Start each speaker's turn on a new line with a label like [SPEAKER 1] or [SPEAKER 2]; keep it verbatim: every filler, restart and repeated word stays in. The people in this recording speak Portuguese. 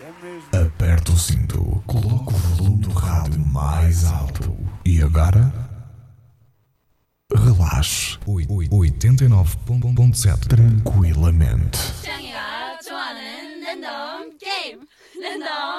[SPEAKER 1] Aperta o cinto, coloca o volume do rádio mais alto. E agora? Relaxe. oitenta e nove ponto sete tranquilamente.